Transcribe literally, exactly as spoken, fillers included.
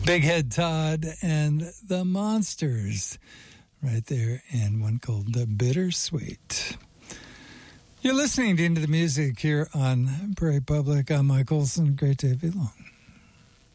Big Head Todd and the Monsters right there, and one called The Bittersweet. You're listening to Into the Music here on Prairie Public. I'm Mike Olson. Great to have you along.